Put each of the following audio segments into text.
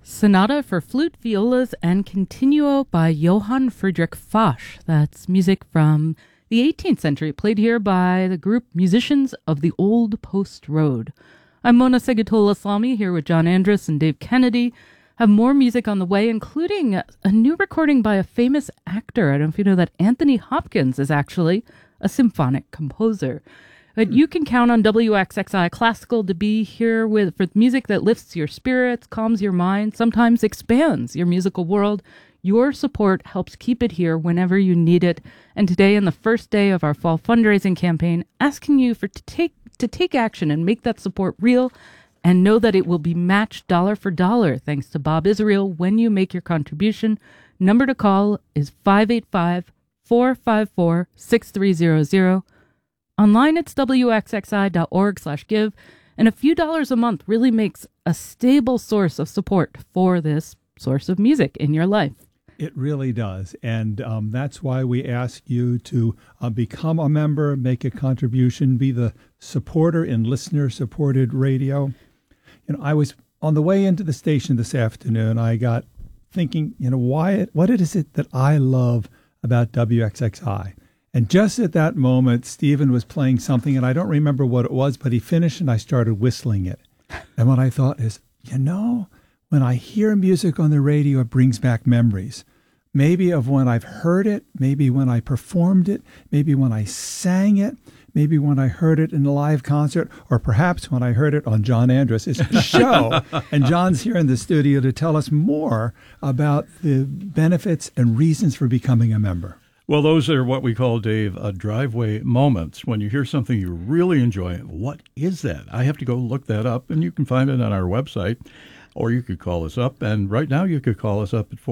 Sonata for Flute, Violas, and Continuo by Johann Friedrich Fasch. That's music from the 18th century, played here by the group Musicians of the Old Post Road. I'm Mona Segatola-Salmi here with John Andrus and Dave Kennedy. Have more music on the way, including a new recording by a famous actor. I don't know if you know that Anthony Hopkins is actually a symphonic composer. But you can count on WXXI Classical to be here for music that lifts your spirits, calms your mind, sometimes expands your musical world. Your support helps keep it here whenever you need it. And today, on the first day of our fall fundraising campaign, asking you to take action and make that support real, and know that it will be matched dollar for dollar thanks to Bob Israel when you make your contribution. Number to call is 585-454-6300. Online, it's wxxi.org/give, and a few dollars a month really makes a stable source of support for this source of music in your life. It really does, and that's why we ask you to become a member, make a contribution, be the supporter in listener-supported radio. I was on the way into the station this afternoon, I got thinking, what is it that I love about WXXI? And just at that moment, Stephen was playing something, and I don't remember what it was, but he finished, and I started whistling it. And what I thought is, when I hear music on the radio, it brings back memories. Maybe of when I've heard it, maybe when I performed it, maybe when I sang it, maybe when I heard it in a live concert, or perhaps when I heard it on John Andrus' show. And John's here in the studio to tell us more about the benefits and reasons for becoming a member. Well, those are what we call, Dave, driveway moments. When you hear something you really enjoy, what is that? I have to go look that up, and you can find it on our website, or you could call us up. And right now you could call us up at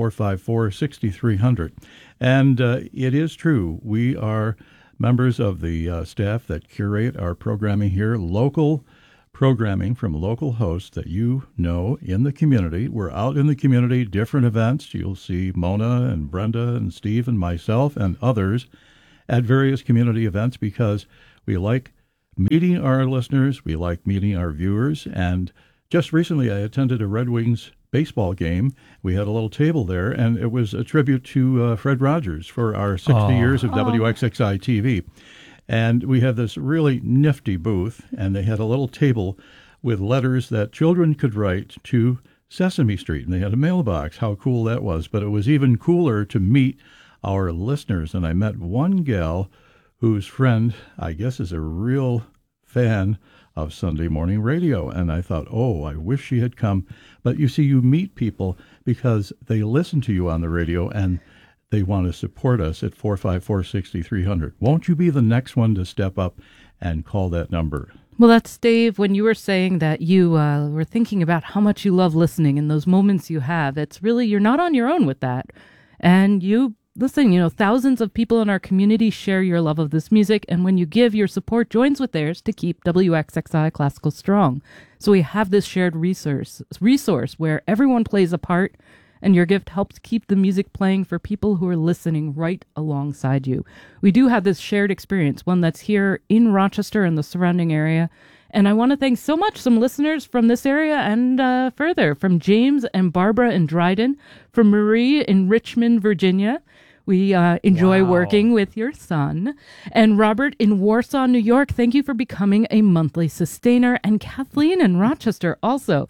454-6300. And it is true. We are members of the staff that curate our programming here, local programming from local hosts that you know in the community. We're out in the community, different events. You'll see Mona and Brenda and Steve and myself and others at various community events because we like meeting our listeners, we like meeting our viewers. And just recently I attended a Red Wings baseball game. We had a little table there, and it was a tribute to Fred Rogers for our 60 years of WXXI TV. And we had this really nifty booth, and they had a little table with letters that children could write to Sesame Street, and they had a mailbox. How cool that was. But it was even cooler to meet our listeners, and I met one gal whose friend, I guess, is a real fan of Sunday morning radio, and I thought, I wish she had come. But you see, you meet people because they listen to you on the radio, and they want to support us at 454-6300. Won't you be the next one to step up and call that number? Well, that's Dave. When you were saying that you were thinking about how much you love listening and those moments you have, it's really, you're not on your own with that. And you listen, thousands of people in our community share your love of this music. And when you give, your support joins with theirs to keep WXXI Classical strong. So we have this shared resource where everyone plays a part, and your gift helps keep the music playing for people who are listening right alongside you. We do have this shared experience, one that's here in Rochester and the surrounding area. And I want to thank so much some listeners from this area and further, from James and Barbara in Dryden, from Marie in Richmond, Virginia. We enjoy working with your son. And Robert in Warsaw, New York, thank you for becoming a monthly sustainer. And Kathleen in Rochester also,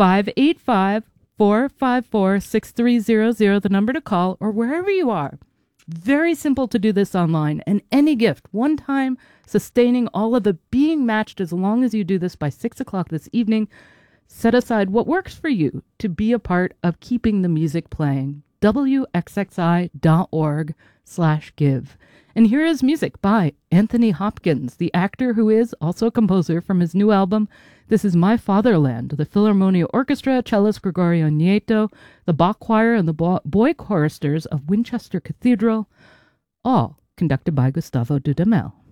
585-454-6300, the number to call, or wherever you are. Very simple to do this online, and any gift, one time, sustaining all of the being matched as long as you do this by 6 o'clock this evening. Set aside what works for you to be a part of keeping the music playing. wxxi.org/give. And here is music by Anthony Hopkins, the actor who is also a composer, from his new album, This Is My Fatherland, the Philharmonia Orchestra, cellist Gregorio Nieto, the Bach Choir, and the boy choristers of Winchester Cathedral, all conducted by Gustavo Dudamel.